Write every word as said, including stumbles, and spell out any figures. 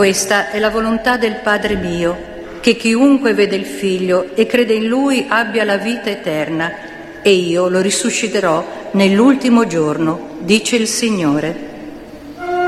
questa è la volontà del Padre mio, che chiunque vede il Figlio e crede in Lui abbia la vita eterna, e io lo risusciterò nell'ultimo giorno, dice il Signore.